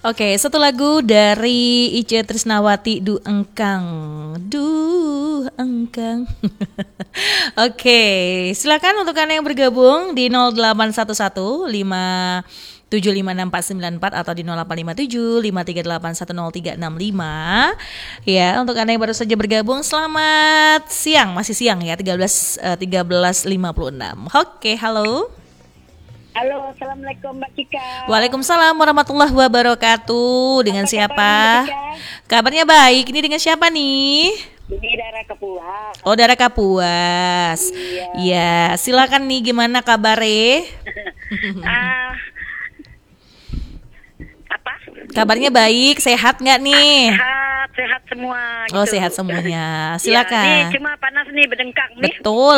Oke, satu lagu dari Ice Trisnawati, Du Engkang. Du Engkang. Oke, silakan untuk Anda yang bergabung di 0811 5756494 atau di 0857 5381035. Ya, untuk Anda yang baru saja bergabung, selamat siang. Masih siang ya, 13.56. Oke, halo. Halo, assalamualaikum Mbak Cika. Waalaikumsalam warahmatullahi wabarakatuh. Dengan Apa siapa? kabarnya, Mbak Cika? Kabarnya baik. Ini dengan siapa nih? Ini daerah Kapuas. Oh, daerah Kapuas. Iya. Ya, silakan nih, gimana kabarnya? Ah, apa? Kabarnya baik, sehat nggak nih? Sehat semua. Oh, gitu. sehat semuanya. Ya, Silakan. ini cuma panas nih, berdengkak nih. Betul.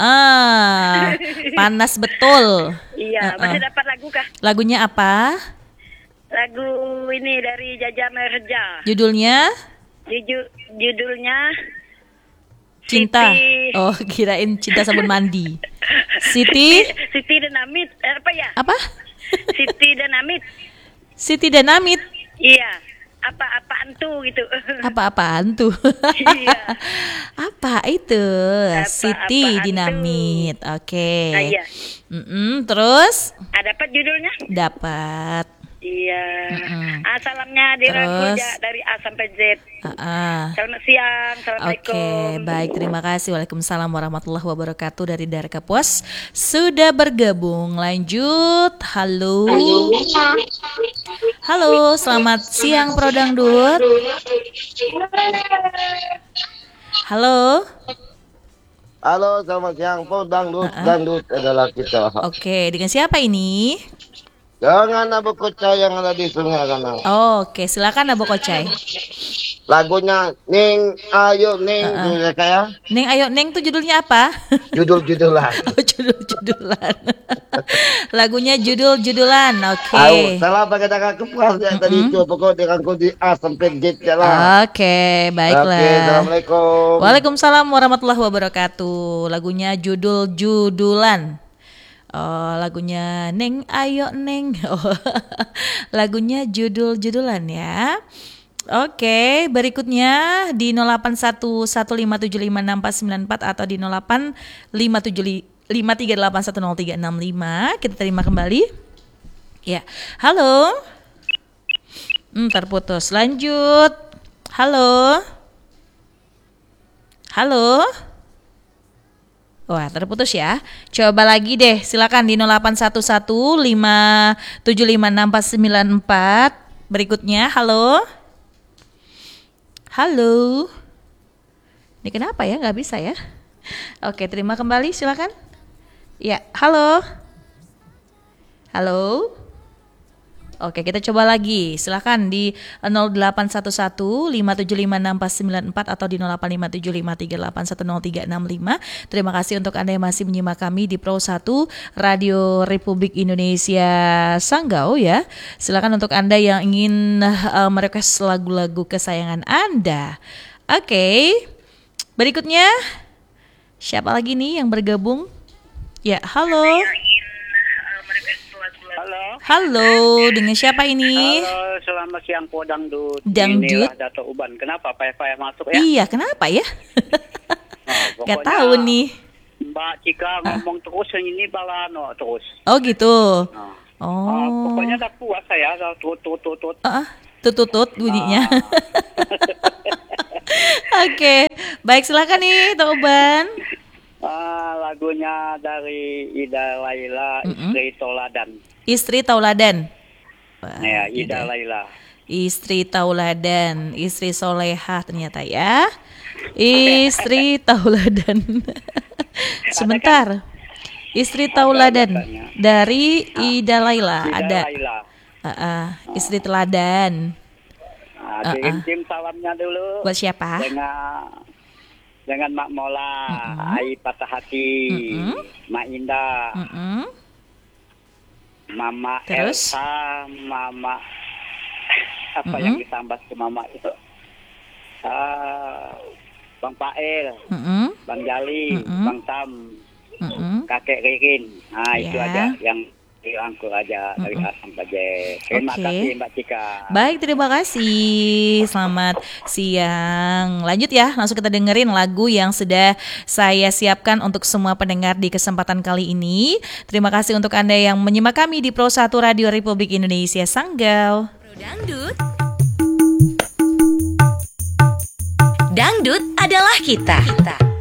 Panas betul. Iya, masih dapat lagu kah? Lagunya apa? Lagu ini dari Jaja Merja. Judulnya? Judulnya Cinta. Siti. Oh, kirain Cinta Sabun Mandi. Siti? Siti Dinamit. Apa ya? Apa? Siti Dinamit. Siti Dinamit. Iya. Apa-apaan tuh gitu. Apa-apaan tuh? Iya. Apa itu? Siti Apa-apaan Dinamit. Oke. Iya. Terus? Dapat judulnya? Dapat. Iya. Salamnya dirangkul Terus? dari A sampai Z. Selamat siang. Oke, Assalamualaikum. baik, terima kasih. Waalaikumsalam warahmatullahi wabarakatuh dari daerah Kapuas. Sudah bergabung. Lanjut. Halo. Halo, selamat siang Pro Dangdut. Halo. Halo, selamat siang. Po dangdut, dangdut adalah kita. Oke, dengan siapa ini? Jangan Abu Kocai yang ada di Sungai Kanal. Oke, silakan Abu Kocai. Lagunya Ning Ayo Ning gitu kayak Neng ayo Neng tuh judulnya apa? judul-judulan. Oh, judul-judulan. Lagunya judul-judulan. Oke. Ayo, salah pakai tangan kepas ya tadi itu. Pokoknya dirangkul di A sampai Z ya lah. Oke, baiklah. Oke, assalamualaikum. Waalaikumsalam warahmatullahi wabarakatuh. Lagunya judul-judulan. Oh, lagunya Neng Ayo Neng. Oh, lagunya judul-judulan ya. Oke, berikutnya di 0811575644 atau di 085753810365 kita terima kembali. Ya, halo. Terputus. Lanjut. Halo. Halo. Wah, terputus ya. Coba lagi deh. Silakan di 0811575644. Berikutnya, halo. Halo. Ini kenapa ya? Nggak bisa ya? Oke, terima kembali. Silakan. Ya, halo. Halo. Oke, kita coba lagi. Silakan di 0811575644 atau di 085753810365. Terima kasih untuk Anda yang masih menyimak kami di Pro 1 Radio Republik Indonesia Sanggau ya. Silakan untuk Anda yang ingin merequest lagu-lagu kesayangan Anda. Oke. Berikutnya siapa lagi nih yang bergabung? Ya, halo. Halo, dengan siapa ini? Halo, selamat siang Po Dangdut. Dangdut. Inilah Dato Uban. Kenapa Pak masuk ya? Iya, kenapa ya? Gak Pokoknya tahu nih. Mbak Cika ngomong terus ini balano terus. Oh gitu. Oh. Pokoknya udah puas saya, tutut. Tutut bunyinya. Oke, baik silakan nih Toban. Lagunya dari Ida Laila, Istri Tauladan. Istri Tauladan. Wah, Ya, Ida Laila. Istri tauladan, istri solehah ternyata ya. Istri tauladan. Sebentar. Istri tauladan dari Ida Laila ada. Laila. Istri teladan. Kirim salamnya dulu. Buat siapa? Dengan Mak Mola, Ai Patah Hati, Mak Indah, Mama Terus? Elsa, Mama apa yang ditambah ke Mama itu? Bang Pael, Bang Jali, Bang Tam, Kakek Ririn. Nah, itu Ya. aja yang dirangkul aja dari A sampai Z. Terima Oke. kasih Mbak Cika. Baik, terima kasih. Selamat siang. Lanjut ya, langsung kita dengerin lagu yang sudah saya siapkan untuk semua pendengar di kesempatan kali ini. Terima kasih untuk Anda yang menyimak kami di Pro 1 Radio Republik Indonesia Sanggau. Pro Dangdut. Dangdut adalah kita.